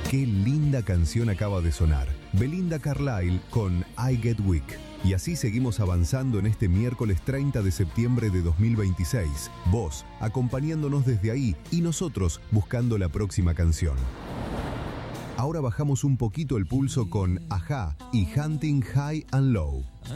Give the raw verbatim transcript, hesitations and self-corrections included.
Qué linda canción acaba de sonar. Belinda Carlisle con I Get Weak. Y así seguimos avanzando en este miércoles treinta de septiembre de dos mil veintiséis. Vos acompañándonos desde ahí y nosotros buscando la próxima canción. Ahora bajamos un poquito el pulso con Ajá y Hunting High and Low.